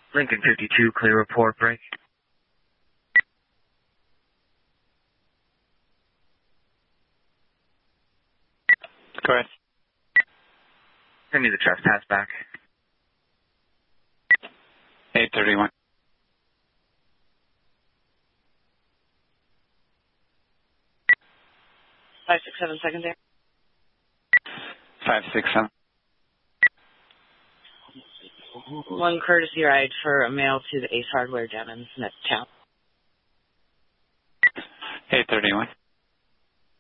Lincoln 52, clear report, break. Go ahead. Send me the trespass back. 831. 567 secondary. 567. One courtesy ride for a mail to the Ace Hardware down in Smithtown. 831.